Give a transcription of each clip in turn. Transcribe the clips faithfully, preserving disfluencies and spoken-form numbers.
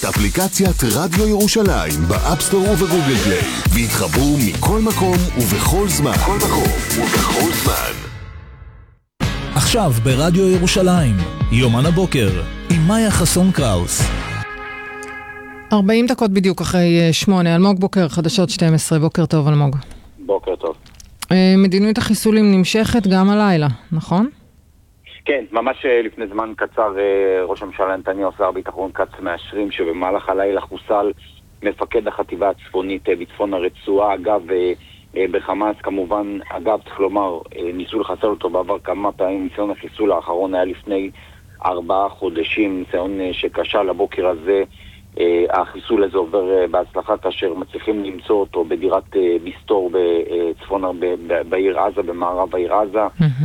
אפליקציית רדיו ירושלים באפסטור ובגוגל פליי, והתחברו מכל מקום ובכל זמן. כל מקום ובכל זמן. עכשיו ברדיו ירושלים, יומן הבוקר, עם מאיה חסון קראוס. ארבעים דקות בדיוק אחרי שמונה, אלמוג בוקר, חדשות שתים עשרה, בוקר טוב אלמוג. בוקר טוב. מדיניות החיסולים נמשכת גם הלילה, נכון? כן, ממש לפני זמן קצר ראש הממשלה נתניהו שר ביטחון כץ מאשרים שבמהלך הלילה חוסל מפקד החטיבה הצפונית בצפון הרצועה. אגב, בחמאס כמובן, אגב צריך לומר, ניסו לחסל אותו בעבר כמה פעמים. ניסיון החיסול האחרון היה לפני ארבעה חודשים, ניסיון שקשה לבוקר הזה. החיסול הזה עובר בהצלחה כאשר מצליחים למצוא אותו בדירת ביסטור בצפון, בעיר עזה, במערב העיר עזה.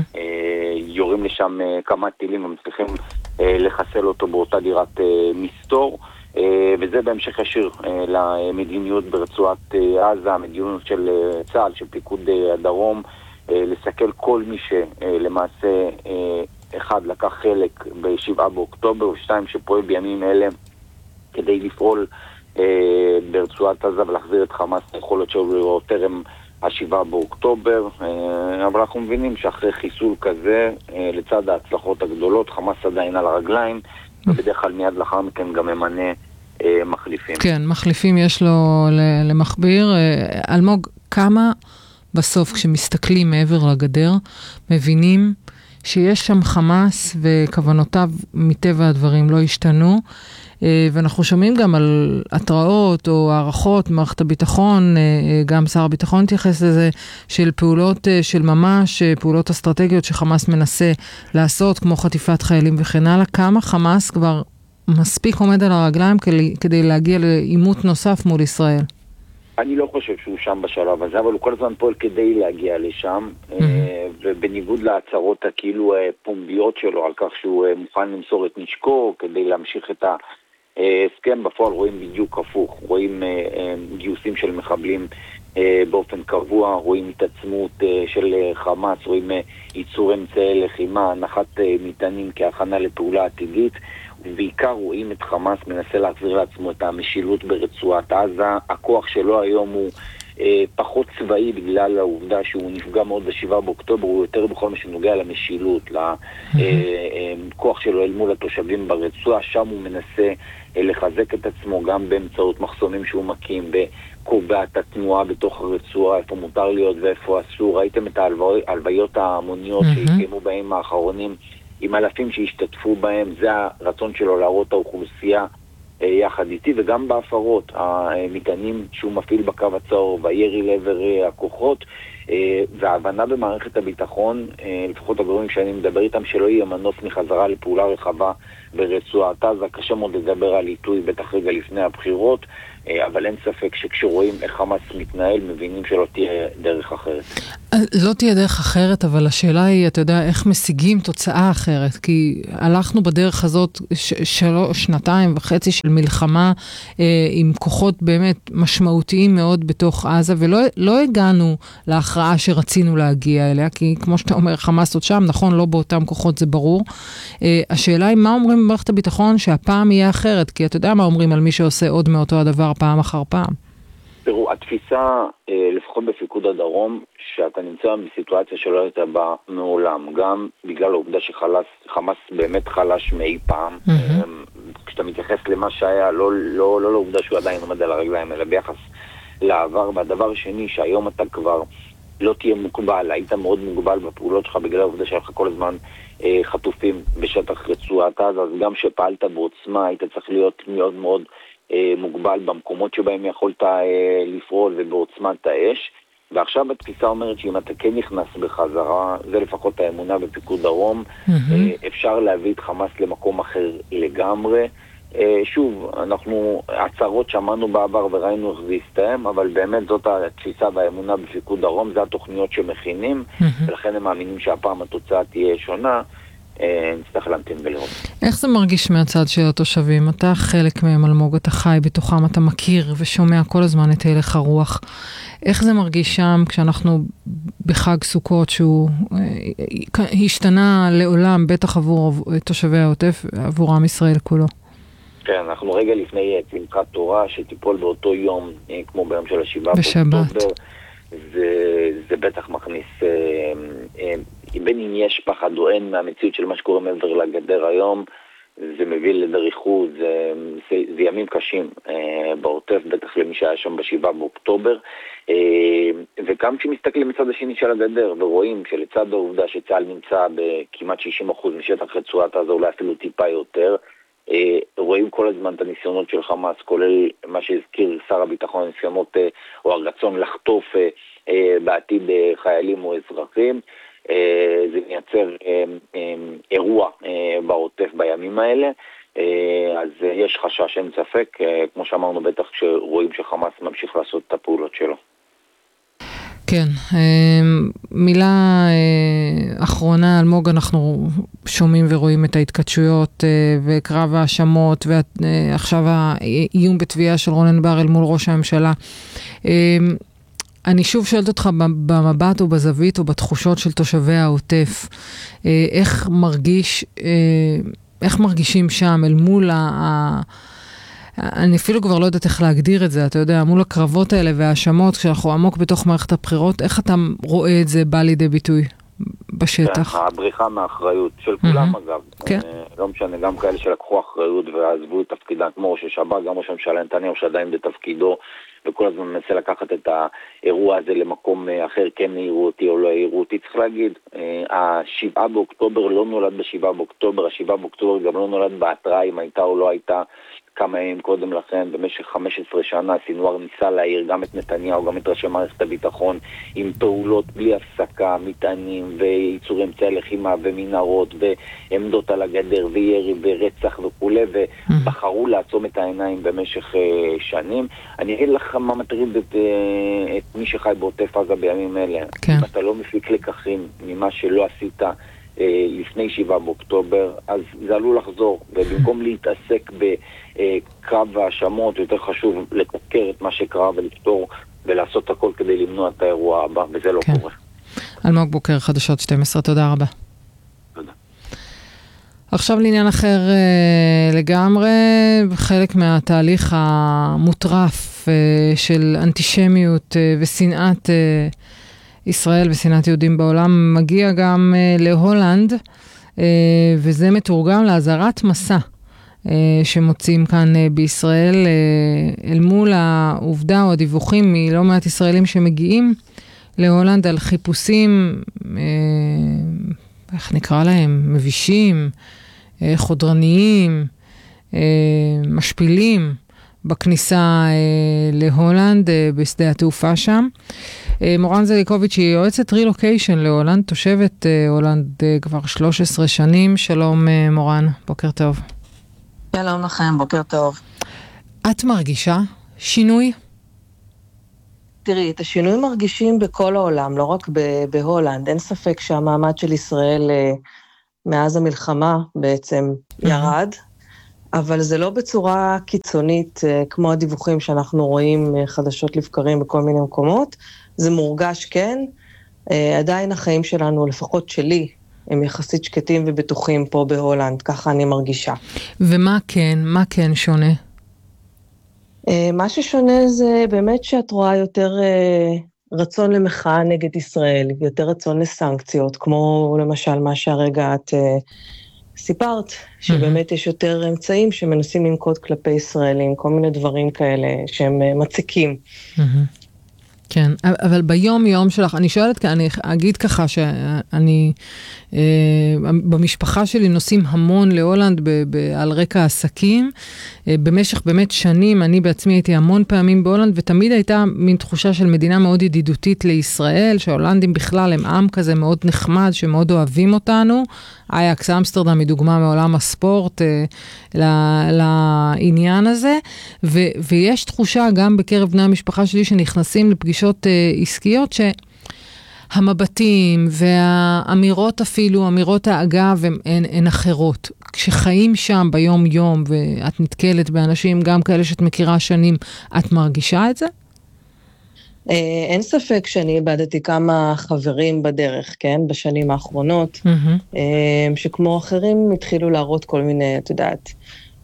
יורים לשם כמה טילים ומצליחים לחסל אותו באותה דירת מסתור, וזה בהמשך ישיר למדיניות ברצועת עזה, המדיניות של צה"ל, של פיקוד הדרום, לסכל כל מי שלמעשה אחד לקח חלק בשבעה באוקטובר ושתיים שפועל בימים אלה כדי לפעול אה, ברצועת עזה ולהחזיר את חמאס היכולת שלו טרם השבעה באוקטובר. אה, אבל אנחנו מבינים שאחרי חיסול כזה, אה, לצד ההצלחות הגדולות, חמאס עדיין על הרגליים, ובדרך כלל מיד לאחר מכן גם ממנה אה, מחליפים. כן, מחליפים יש לו למחביר. אה, אלמוג, כמה בסוף כשמסתכלים מעבר לגדר, מבינים שיש שם חמאס וכוונותיו מטבע הדברים לא השתנו, ואנחנו שומעים גם על התראות או הערכות מערכת הביטחון, גם שר הביטחון התייחס לזה, של פעולות של ממש, פעולות אסטרטגיות שחמאס מנסה לעשות, כמו חטיפת חיילים וכן הלאה. כמה חמאס כבר מספיק עומד על הרגליים כדי להגיע לעימות נוסף מול ישראל? אני לא חושב שהוא שם בשלב הזה, אבל הוא כל הזמן פועל כדי להגיע לשם, ובניגוד להצהרות הכאילו פומביות שלו על כך שהוא מוכן למסור את נשקו כדי להמשיך את ההסכם, בפועל רואים בדיוק הפוך. רואים גיוסים של מחבלים באופן קבוע, רואים התעצמות של חמאס, רואים ייצור אמצעי לחימה, הנחת מטענים כהכנה לפעולה עתידית, ובעיקר רואים את חמאס מנסה להחזיר לעצמו את המשילות ברצועת עזה. הכוח שלו היום הוא אה, פחות צבאי בגלל העובדה שהוא נפגע מאוד בשבעה באוקטובר, הוא יותר בכל מה שנוגע למשילות, לכוח שלו אל מול התושבים ברצועה. שם הוא מנסה אה, לחזק את עצמו גם באמצעות מחסומים שהוא מקים, בקובע את התנועה בתוך הרצועה, איפה מותר להיות ואיפה אסור. ראיתם את ההלוויות ההמוניות שהתקיימו בהם האחרונים, עם אלפים שהשתתפו בהם. זה הרצון שלו להראות האוכלוסייה אה, יחד איתי, וגם בהפרות, המטענים שהוא מפעיל בקו הצהוב, והירי לעבר אה, הכוחות, אה, וההבנה במערכת הביטחון, אה, לפחות הגורמים שאני מדבר איתם, שלא יהיה מנוס מחזרה לפעולה רחבה ברצועת עזה. קשה מאוד לדבר על עיתוי בטח רגע לפני הבחירות, אה, אבל אין ספק שכשרואים איך חמאס מתנהל, מבינים שלא תהיה דרך אחרת. לא תהיה דרך אחרת, אבל השאלה היא, אתה יודע, איך משיגים תוצאה אחרת? כי הלכנו בדרך הזאת ש- שלוש, שנתיים וחצי של מלחמה אה, עם כוחות באמת משמעותיים מאוד בתוך עזה, ולא לא הגענו להכרעה שרצינו להגיע אליה, כי כמו שאתה אומר, חמאס עוד שם, נכון, לא באותם כוחות, זה ברור. אה, השאלה היא, מה אומרים במערכת הביטחון שהפעם יהיה אחרת? כי אתה יודע מה אומרים על מי שעושה עוד מאותו הדבר פעם אחר פעם. תראו, התפיסה, לפחות בפיקוד הדרום, שאתה נמצא בסיטואציה שלא הייתה בה מעולם, גם בגלל העובדה שחמאס באמת חלש מאי פעם, כשאתה מתייחס למה שהיה, לא, לא, לא לעובדה שהוא עדיין עומד על הרגליים, אלא ביחס לעבר. והדבר השני, שהיום אתה כבר לא תהיה מוגבל, היית מאוד מוגבל בפעולות שלך בגלל העובדה שלך כל הזמן חטופים בשטח רצועת עזה, אז גם שפעלת בעוצמה, היית צריך להיות מאוד מאוד מוגבל במקומות שבהם יכולת לפעול ובעוצמת האש. ועכשיו התפיסה אומרת שאם אתה כן נכנס בחזרה, זה לפחות האמונה בפיקוד דרום, אפשר להביא את חמאס למקום אחר לגמרי. שוב, אנחנו הצהרות שמענו בעבר וראינו איך זה יסתיים, אבל באמת זאת התפיסה והאמונה בפיקוד דרום, זה התוכניות שמכינים, ולכן הם מאמינים שהפעם התוצאה תהיה שונה. נצטרך להמתין ולראות. איך זה מרגיש מהצד של התושבים? אתה חלק מהם, אלמוג, אתה חי בתוכם, אתה מכיר ושומע כל הזמן את הלך הרוח. איך זה מרגיש שם כשאנחנו בחג סוכות שהוא השתנה לעולם, בטח עבור תושבי העוטף, עבור עם ישראל כולו? כן, אנחנו רגע לפני שמחת תורה שתיפול באותו יום, כמו ביום של השבעה באוקטובר, זה, זה בטח מכניס, אה, אה, בין אם יש פחד או אין מהמציאות של מה שקורה מעבר לגדר היום, זה מביא לדריכות, זה, זה, זה ימים קשים אה, בעוטף, בטח למי שהיה שם בשבעה באוקטובר, אה, וגם כשמסתכלים מצד השני של הגדר ורואים שלצד העובדה שצה"ל נמצא בכמעט שישים אחוז משטח רצועת עזה, אולי אפילו טיפה יותר, אה, רואים כל הזמן את הניסיונות של חמאס, כולל מה שהזכיר שר הביטחון, הניסיונות אה, או הרצון לחטוף אה, אה, בעתיד אה, חיילים או אזרחים, זה מייצר אירוע בעוטף בימים האלה, אז יש חשש, אין ספק, כמו שאמרנו בטח שרואים שחמאס ממשיך לעשות את הפעולות שלו. כן, מילה אחרונה, אלמוג, אנחנו שומעים ורואים את ההתכתשויות וקרב האשמות, ועכשיו האיום בתביעה של רונן בר אל מול ראש הממשלה. אני שוב שואלת אותך במבט או בזווית או בתחושות של תושבי העוטף, איך מרגיש, איך מרגישים שם אל מול ה... אני אפילו כבר לא יודעת איך להגדיר את זה, אתה יודע, מול הקרבות האלה והאשמות, כשאנחנו עמוק בתוך מערכת הבחירות, איך אתה רואה את זה בא לידי ביטוי בשטח? כן, הבריחה מהאחריות של כולם אגב. כן. לא משנה, גם כאלה שלקחו אחריות ועזבו את תפקידם, כמו ראש השב"כ, גם ראש הממשלה נתניהו שעדיין בתפקידו, וכל הזמן מנסה לקחת את האירוע הזה למקום אחר, כן העירו אותי או לא העירו אותי. צריך להגיד, השבעה באוקטובר לא נולד בשבעה באוקטובר, השבעה באוקטובר גם לא נולד בהתראה אם הייתה או לא הייתה כמה ימים קודם לכן. במשך חמש עשרה שנה סינואר ניסה להעיר גם את נתניהו, גם את ראשי מערכת הביטחון, עם פעולות בלי הפסקה, מטענים וייצור אמצעי לחימה ומנהרות ועמדות על הגדר וירי ורצח וכו', ובחרו לעצום את העיניים במשך שנים. אני אגיד לך מה מטריד את, את מי שחי בעוטף עזה בימים אלה. כן. אם אתה לא מפיק לקחים ממה שלא עשית לפני שבעה באוקטובר, אז זה עלול לחזור, ובמקום להתעסק בקרב האשמות, יותר חשוב לתקר את מה שקרה ולפתור ולעשות הכל כדי למנוע את האירוע הבא, וזה לא כן. קורה. אלמוג בוקר, חדשות שתים עשרה, תודה רבה. תודה. עכשיו לעניין אחר לגמרי, חלק מהתהליך המוטרף של אנטישמיות ושנאת ישראל ושנאת יהודים בעולם מגיע גם להולנד, וזה מתורגם להזהרת מסע שמוצאים כאן בישראל אל מול העובדה או הדיווחים מלא מעט ישראלים שמגיעים להולנד על חיפושים, איך נקרא להם, מבישים, חודרניים, משפילים בכניסה להולנד בשדה התעופה שם. מורן זליקוביץ' היא יועצת רילוקיישן להולנד, תושבת הולנד כבר שלוש עשרה שנים. שלום מורן, בוקר טוב. שלום לכם, בוקר טוב. את מרגישה שינוי? תראי, את השינוי מרגישים בכל העולם, לא רק בהולנד. אין ספק שהמעמד של ישראל מאז המלחמה בעצם ירד, אבל זה לא בצורה קיצונית, כמו הדיווחים שאנחנו רואים חדשות לבקרים בכל מיני מקומות. זה מורגש כן, עדיין החיים שלנו, לפחות שלי, הם יחסית שקטים ובטוחים פה בהולנד, ככה אני מרגישה. ומה כן, מה כן שונה? מה ששונה זה באמת שאת רואה יותר רצון למחאה נגד ישראל, יותר רצון לסנקציות, כמו למשל מה שהרגע את סיפרת, שבאמת יש יותר אמצעים שמנסים לנקוט כלפי ישראלים, כל מיני דברים כאלה שהם מציקים. כן, אבל ביום יום שלך, אני שואלת, אני אגיד ככה שאני, במשפחה שלי נוסעים המון להולנד ב, ב, על רקע עסקים, במשך באמת שנים, אני בעצמי הייתי המון פעמים בהולנד, ותמיד הייתה מין תחושה של מדינה מאוד ידידותית לישראל, שההולנדים בכלל הם עם כזה מאוד נחמד, שמאוד אוהבים אותנו. אייקס אמסטרדם היא דוגמה מעולם הספורט לעניין הזה, ו, ויש תחושה גם בקרב בני המשפחה שלי שנכנסים לפגישות עסקיות, שהמבטים והאמירות אפילו, אמירות האגב הן, הן, הן אחרות. כשחיים שם ביום יום ואת נתקלת באנשים, גם כאלה שאת מכירה שנים, את מרגישה את זה? אין ספק שאני איבדתי כמה חברים בדרך, כן, בשנים האחרונות, שכמו אחרים התחילו להראות כל מיני, את יודעת,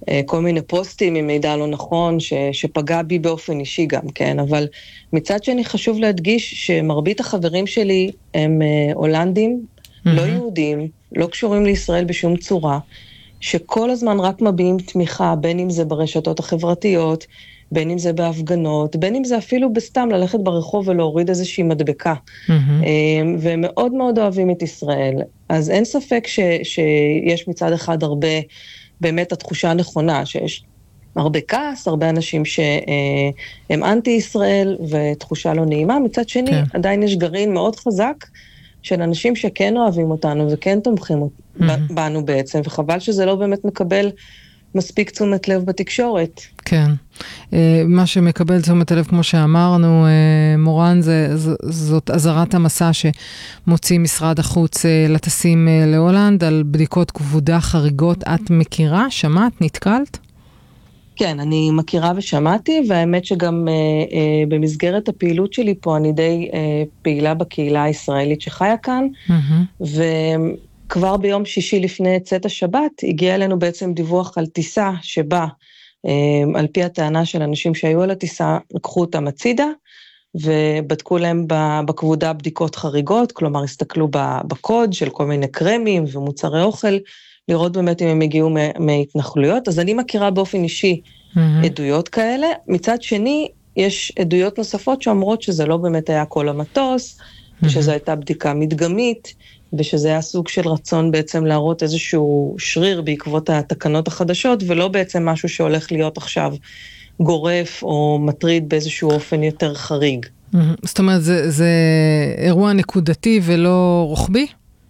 כל מיני פוסטים עם מידע לא נכון, ש, שפגע בי באופן אישי גם, כן? אבל מצד שני חשוב להדגיש שמרבית החברים שלי הם הולנדים, mm-hmm. לא יהודים, לא קשורים לישראל בשום צורה, שכל הזמן רק מביעים תמיכה, בין אם זה ברשתות החברתיות, בין אם זה בהפגנות, בין אם זה אפילו בסתם ללכת ברחוב ולהוריד איזושהי מדבקה. Mm-hmm. והם מאוד מאוד אוהבים את ישראל. אז אין ספק ש, שיש מצד אחד הרבה, באמת התחושה הנכונה, שיש הרבה כעס, הרבה אנשים שהם אנטי-ישראל, ותחושה לא נעימה. מצד שני, כן. עדיין יש גרעין מאוד חזק, של אנשים שכן אוהבים אותנו, וכן תומכים mm-hmm. בנו בעצם, וחבל שזה לא באמת מקבל מספיק תשומת לב בתקשורת. כן. מה שמקבל תשומת לב, כמו שאמרנו, מורן, זה, זאת עזרת המסע שמוציא משרד החוץ לטסים להולנד, על בדיקות כבודה חריגות. את מכירה? שמעת? נתקלת? כן, אני מכירה ושמעתי, והאמת שגם אה, אה, במסגרת הפעילות שלי פה, אני די אה, פעילה בקהילה הישראלית שחיה כאן, mm-hmm. וכבר ביום שישי לפני צאת השבת, הגיע אלינו בעצם דיווח על טיסה שבה, אה, על פי הטענה של אנשים שהיו על הטיסה, לקחו אותם הצידה, ובדקו להם בכבודה בדיקות חריגות, כלומר הסתכלו בקוד של כל מיני קרמים ומוצרי אוכל, לראות באמת אם הם הגיעו מהתנחלויות. אז אני מכירה באופן אישי mm-hmm. עדויות כאלה. מצד שני, יש עדויות נוספות שאומרות שזה לא באמת היה כל המטוס, mm-hmm. ושזו הייתה בדיקה מדגמית, ושזה היה סוג של רצון בעצם להראות איזשהו שריר בעקבות התקנות החדשות, ולא בעצם משהו שהולך להיות עכשיו גורף או מטריד באיזשהו אופן יותר חריג. Mm-hmm. זאת אומרת, זה, זה אירוע נקודתי ולא רוחבי?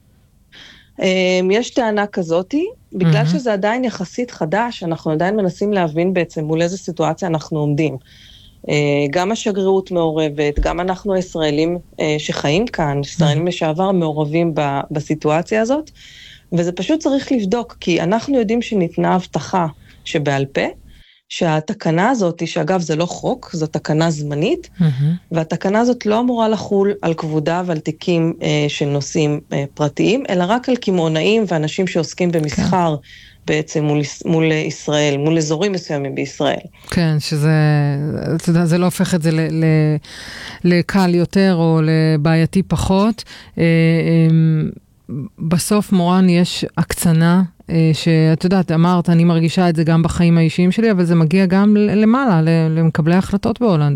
יש טענה כזאתי, בגלל mm-hmm. שזה עדיין יחסית חדש, אנחנו עדיין מנסים להבין בעצם מול איזה סיטואציה אנחנו עומדים. גם השגרירות מעורבת, גם אנחנו הישראלים שחיים כאן, ישראלים לשעבר מעורבים בסיטואציה הזאת, וזה פשוט צריך לבדוק, כי אנחנו יודעים שניתנה הבטחה שבעל פה, שהתקנה הזאת, שאגב זה לא חוק, זו תקנה זמנית, mm-hmm. והתקנה הזאת לא אמורה לחול על כבודה ועל תיקים אה, של נושאים אה, פרטיים, אלא רק על כימונאים ואנשים שעוסקים במסחר okay. בעצם מול, מול ישראל, מול אזורים מסוימים בישראל. כן, שזה, אתה יודע, זה לא הופך את זה ל, ל, לקל יותר או לבעייתי פחות. אה, אה, בסוף מורן יש הקצנה, שאת יודעת, אמרת, אני מרגישה את זה גם בחיים האישיים שלי, אבל זה מגיע גם למעלה, למקבלי ההחלטות בהולנד.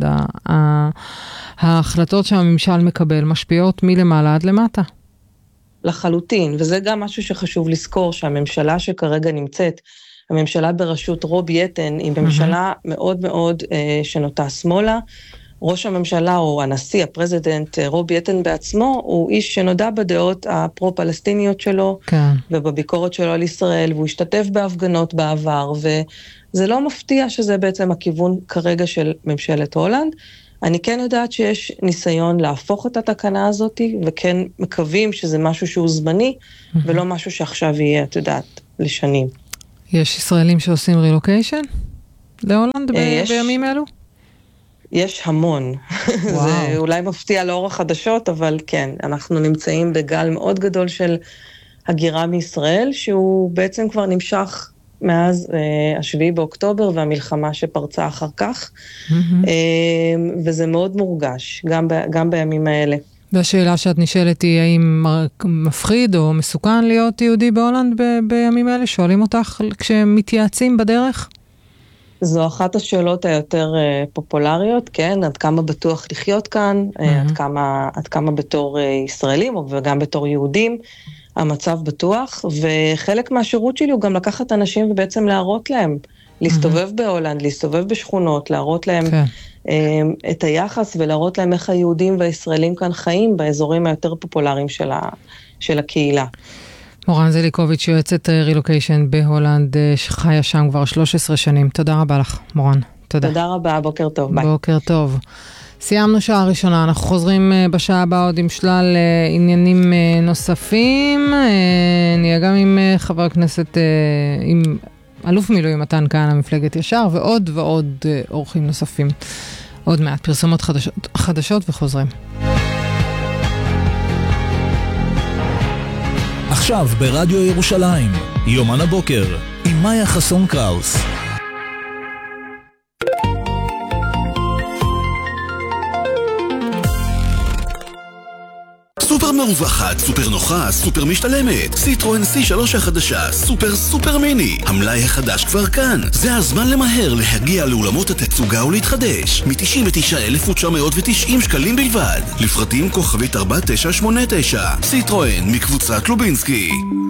ההחלטות שהממשל מקבל משפיעות מלמעלה עד למטה. לחלוטין, וזה גם משהו שחשוב לזכור, שהממשלה שכרגע נמצאת, הממשלה בראשות רוב יטן, היא ממשלה מאוד מאוד שנוטה שמאלה, ראש הממשלה או הנשיא, הפרזידנט רוב יטן בעצמו, הוא איש שנודע בדעות הפרו-פלסטיניות שלו, כן. ובביקורת שלו על ישראל, והוא השתתף בהפגנות בעבר, וזה לא מפתיע שזה בעצם הכיוון כרגע של ממשלת הולנד. אני כן יודעת שיש ניסיון להפוך את התקנה הזאת, וכן מקווים שזה משהו שהוא זמני, mm-hmm. ולא משהו שעכשיו יהיה, את יודעת, לשנים. יש ישראלים שעושים רילוקיישן להולנד יש... בימים אלו? יש המון. זה אולי מפתיע לאור החדשות, אבל כן, אנחנו נמצאים בגל מאוד גדול של הגירה מישראל, שהוא בעצם כבר נמשך מאז אה, השביעי באוקטובר, והמלחמה שפרצה אחר כך, mm-hmm. אה, וזה מאוד מורגש, גם, ב, גם בימים האלה. והשאלה שאת נשאלת היא, האם מפחיד או מסוכן להיות יהודי בהולנד ב- בימים האלה? שואלים אותך כשמתייעצים בדרך? זו אחת השאלות היותר uh, פופולריות, כן? עד כמה בטוח לחיות כאן, mm-hmm. uh, עד כמה, עד כמה בתור uh, ישראלים, וגם בתור יהודים, המצב בטוח, וחלק מהשירות שלי הוא גם לקחת אנשים ובעצם להראות להם, להסתובב mm-hmm. בהולנד, להסתובב בשכונות, להראות להם okay. uh, את היחס, ולהראות להם איך היהודים והישראלים כאן חיים, באזורים היותר פופולריים של, ה, של הקהילה. מורן זליקוביץ', יועצת רילוקיישן בהולנד, שחיה שם כבר שלוש עשרה שנים. תודה רבה לך, מורן. תודה. תודה רבה, בוקר טוב, ביי. בוקר טוב. סיימנו שעה ראשונה, אנחנו חוזרים בשעה הבאה עוד עם שלל עניינים נוספים. נהיה גם עם חבר הכנסת, עם אלוף מילואים מתן כהנא, מפלגת ישר, ועוד ועוד אורחים נוספים. עוד מעט, פרסומות חדשות, חדשות וחוזרים. עכשיו ברדיו ירושלים, יומן הבוקר, עם מאיה חסון קראוס. סופר מרווחת, סופר נוחה, סופר משתלמת. סיטרואן סי שלוש החדשה, סופר סופר מיני. המלאי החדש כבר כאן. זה הזמן למהר להגיע לאולמות התצוגה ולהתחדש. מ-תשעים ותשעה אלף תשע מאות ותשעים שקלים בלבד. לפרטים כוכבית ארבע תשע שמונה תשע. סיטרואן מקבוצת לובינסקי.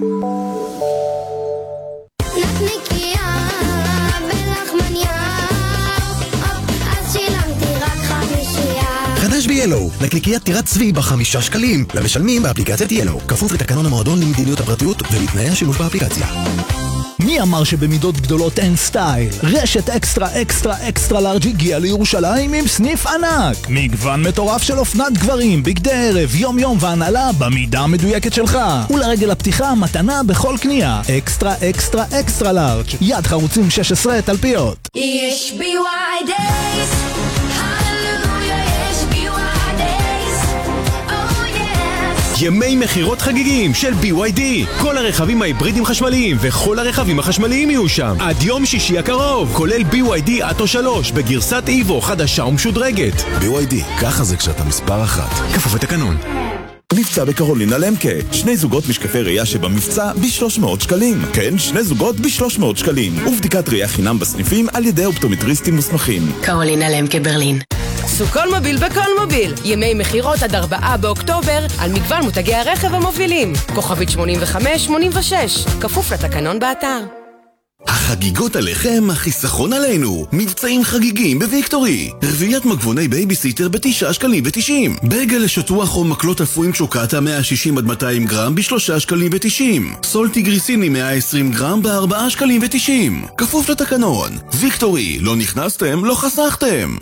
חדש ב-ילו, לקליקיית טירת צבי בחמישה שקלים, למשלמים באפליקציית ילו, כפוף לתקנון המועדון למדיניות הפרטיות ולתנאי השימוש באפליקציה. מי אמר שבמידות גדולות אין סטייל? רשת אקסטרה אקסטרה אקסטרה לארג' הגיעה לירושלים עם סניף ענק. מגוון מטורף של אופנת גברים, בגדי ערב, יום יום והנהלה במידה המדויקת שלך. ולרגל הפתיחה מתנה בכל קנייה. אקסטרה אקסטרה אקסטרה לארג', יד חרוצים שש עשרה תלפיות. יש בי וואי דייז, הללויה, יש בי וואי דייז, oh yes. ימי מחירות חגיגיים של בי וואי די. כל הרכבים ההיברידים חשמליים וכל הרכבים החשמליים יהיו שם עד יום שישי הקרוב, כולל בי וואי די אטו שלוש בגרסת איבו חדשה ומשודרגת. בי וואי די, ככה זה כשאתה מספר אחת. כפוף לתקנון. מבצע בקרולינה למקה, שני זוגות משקפי ראייה שבמבצע ב-שלוש מאות שקלים. כן, שני זוגות ב-שלוש מאות שקלים. ובדיקת ראייה חינם בסניפים על ידי אופטומטריסטים מוסמכים. קרולינה למקה ברלין. סוכון מוביל בכל מוביל. ימי מחירות עד ארבעה באוקטובר על מגוון מותגי הרכב המובילים. כוכבית שמונים וחמש שמונים ושש. כפוף לתקנון באתר. החגיגות עליכם, החיסכון עלינו. מבצעים חגיגים בוויקטורי. רביעיית מגבוני בייביסיטר בתשעה שקלים ותשעים. בגל לשטוח או מקלות אפויים שוקטה מאה שישים עד מאתיים גרם בשלושה שקלים ותשעים. סולטי גריסיני מאה ועשרים גרם בארבעה שקלים ותשעים. כפוף לתקנון. ויקטורי, לא נכנסתם, לא חסכתם.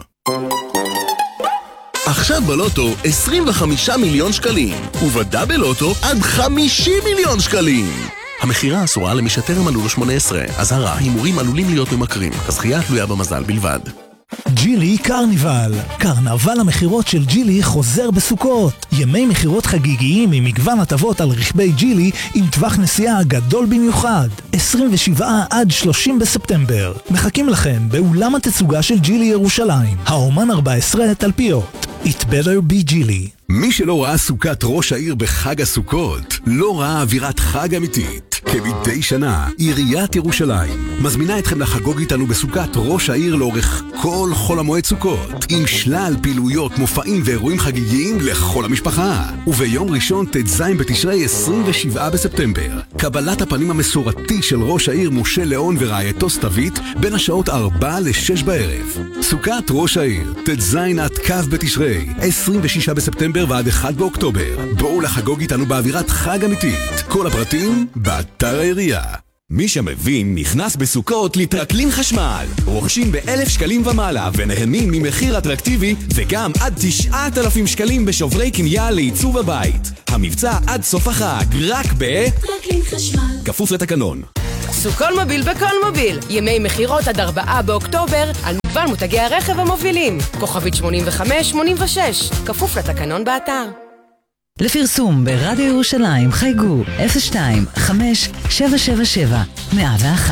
עכשיו בלוטו עשרים וחמישה מיליון שקלים, ובדאבל לוטו עד חמישים מיליון שקלים. המחירה אסורה למי שטרם מלאו לו שמונה עשרה. אזהרה, הימורים עלולים להיות ממכרים. הזכייה תלויה במזל בלבד. ג'ילי קרניבל. קרנבל המחירות של ג'ילי חוזר בסוכות. ימי מחירות חגיגיים עם מגוון הטבות על רכבי ג'ילי עם טווח נסיעה גדול במיוחד. עשרים ושבעה עד שלושים בספטמבר. מחכים לכם באולם התצוגה של ג'ילי ירושלים. האומן ארבע עשרה תלפיות. It better be ג'ילי. מי שלא ראה סוכת ראש העיר בחג הסוכות, לא ראה אווירת חג אמיתית. כמדי שנה, עיריית ירושלים מזמינה אתכם לחגוג איתנו בסוכת ראש העיר לאורך כל חול המועד סוכות, עם שלל פעילויות, מופעים ואירועים חגיגיים לכל המשפחה. וביום ראשון תז בתשרי עשרים ושבעה בספטמבר, קבלת הפנים המסורתי של ראש העיר משה ליאון ורעייתו סתווית בין השעות ארבע לשש בערב. סוכת ראש העיר, תז עד כ' בתשרי, עשרים ושישה בספטמבר ועד אחד באוקטובר. בואו לחגוג איתנו באווירת חג אמיתית. כל הפרטים באתר העירייה. מי שמבין נכנס בסוכות לטרקלין חשמל. רוכשים באלף שקלים ומעלה ונהנים ממחיר אטרקטיבי וגם עד תשעת אלפים שקלים בשוברי קנייה לעיצוב הבית. המבצע עד סוף החג, רק ב... טרקלין חשמל. כפוף לתקנון. סוכון מוביל בכל מוביל. ימי מחירות עד ארבעה באוקטובר על מגוון מותגי הרכב המובילים. כוכבית שמונים וחמש שמונים ושש. כפוף לתקנון באתר. לפרסום ברדיו ירושלים חייגו אפס שתיים חמש שבע שבע שבע מאה ואחת.